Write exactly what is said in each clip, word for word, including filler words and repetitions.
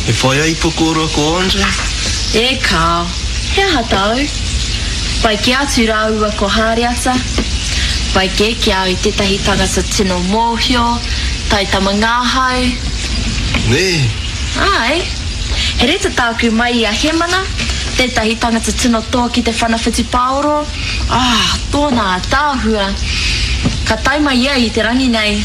E whai ai pukoro ko Andre? E kao, he hatau. Pai ke atu rāua ko Hāriata. Pai ke ke au I tetahi tangata tino mōhio, tai tamangāhau. Ne. Ai, he reta tāku mai I a Hemana, tetahi tangata tino toa ki te whanawhiti Paoro. Ah, tōna a tāhua. Ka tai mai ia I te rangi nei.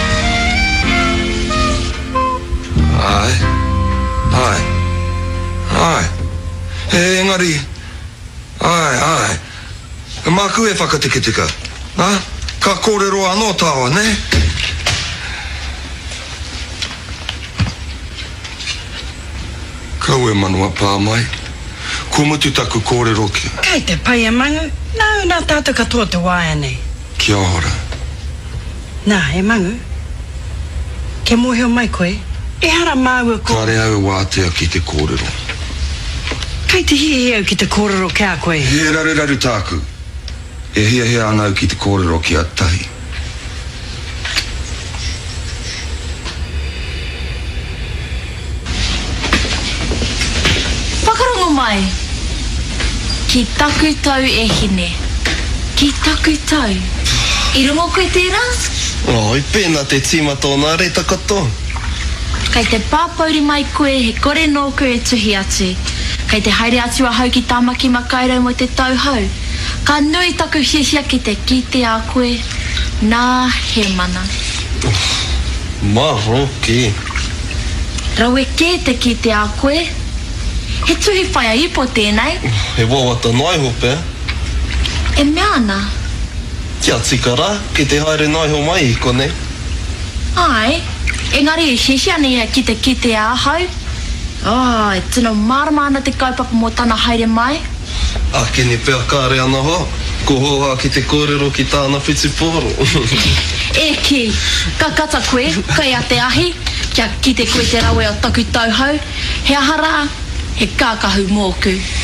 Ai, ai, ai. He engari, ai, ai. E māku e whakateketika. Ha? Ka kōrero anō tāua, ne? Kau e manua pā mai. Ko mutu taku kōrero kia. Kai te pai e mangu, nau nā tātou katoa te waia nei. Kia ora. Nā, e mangu. Ke mōhio mai koe, e hara māua ko... Kare au wātea ki te kōrero. Kai te hie au ki te kōrero kia koe. He raru raru tāku. E hia hia anau ki te kōrero ki a tahi. Whakarongo mai. Ki taku tau e hine. Ki taku tau. I rungo koe tērā? Oh, I pēnā te tima tōna reta kato. Kai te pāpauri mai koe he kore nō koe e tuhi atu. Kai te haere atu a hau ki tāmaki makairau mo te tauhau. Ka nui taku hiahia ki te kite a koe. Nā Hemana. Maho ki. Rau e kē te kite a koe. He tuhi whai a ipo tēnei. He wawata nai hope. E mea ana. Kia tika rā, ki te haere nai ho mai I kone. Ai, engari e hiahia nei ki te kite a hau. Oh, e tino marama ana te kaupapa mō tana haere mai. A kini pēr kāre ana ho. Ko hoa ki te kōrero ki tāna whitiporo. E ki, ka kata koe, kai a te ahi. Kia ki te koe te rawe o taku tauhau. He ahara, he kākahu mōku.